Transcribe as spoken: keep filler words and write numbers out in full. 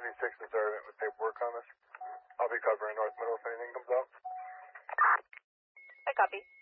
thirty-six is urgent with paperwork on this. I'll be covering North Middle if anything comes up. I copy.